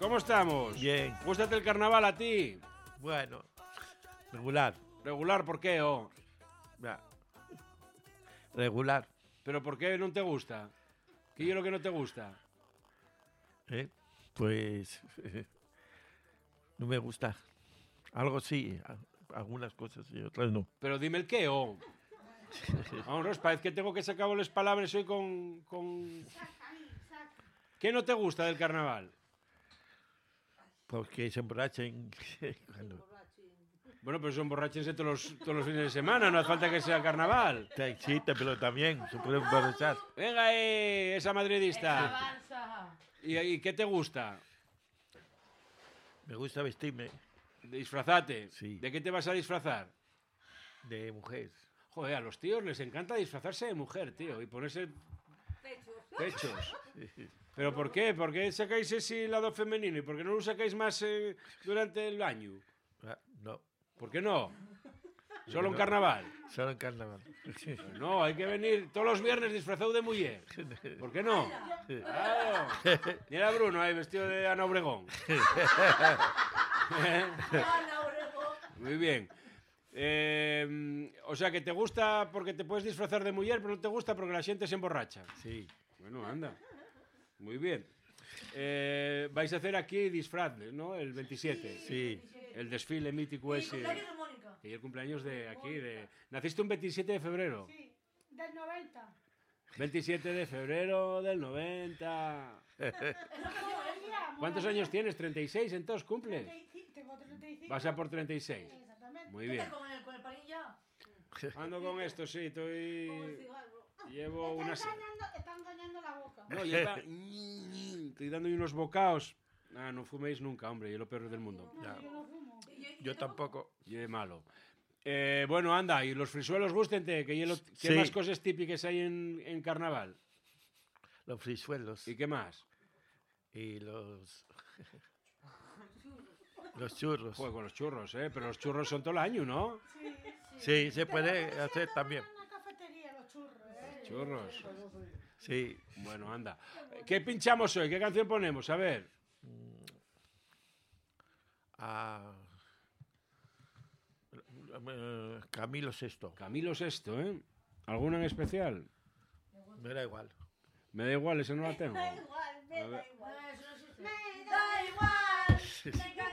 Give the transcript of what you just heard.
¿Cómo estamos? Bien. ¿Gústate el carnaval a ti? Bueno, regular. Regular, ¿por qué? Ya. Regular. ¿Pero por qué no te gusta? ¿Qué es lo que no te gusta? Pues no me gusta. Algo sí, algunas cosas y otras no. Pero dime el qué, Vamos, parece que tengo que sacar las palabras hoy con... ¿Qué no te gusta del carnaval? Porque se emborrachen. Bueno, pero son borrachense todos los fines de semana, no hace falta que sea carnaval. Sí, pero también se pueden emborrachar. Venga, esa madridista. ¿Y qué te gusta? Me gusta vestirme Disfrazate. Sí. ¿De qué te vas a disfrazar? de mujer. Joder, a los tíos les encanta disfrazarse de mujer, tío, y ponerse pechos. ¿Pero por qué? ¿Por qué sacáis ese lado femenino? ¿Y por qué no lo sacáis más durante el año? No, ¿Por qué no? ¿Solo en carnaval? solo en carnaval. No, hay que venir todos los viernes disfrazado de mujer. ¿Por qué no? Claro. Mira Bruno ahí vestido de Ana Obregón. Muy bien. O sea, que te gusta porque te puedes disfrazar de mujer, pero no te gusta porque la gente se emborracha. Sí. Bueno, anda. Muy bien. Vais a hacer aquí disfraces, ¿no? El 27. Sí. El desfile mítico ese. Y el cumpleaños de aquí. ¿Naciste un 27 de febrero? Sí, del 90. 27 de febrero del 90. ¿Cuántos años tienes? ¿36 entonces cumples? Tengo 35. Vas a por 36. Exactamente. Muy bien. ¿Con el palín ya? Ando con esto, sí, estoy... Llevo unas... Está engañando la boca. No, estoy dando unos bocaos. No fuméis nunca, hombre, y es lo peor del mundo. No, yo no fumo. Yo tampoco. Y es malo. Bueno, anda, y los frisuelos, gústente, ¿qué Sí. más cosas típicas hay en carnaval? Los frisuelos ¿Y qué más? y los churros. Joder, con los churros, pero los churros son todo el año, ¿no? Sí, se puede hacer también. En una cafetería los churros, Churros. Sí. Bueno, anda. ¿Qué pinchamos hoy? ¿Qué canción ponemos? A ver. Camilo Sesto. Camilo Sesto, ¿eh? ¿Alguna en especial? Me da igual. Me da igual, esa no la tengo. Da igual, me A ver. da igual. Me da igual. Da igual.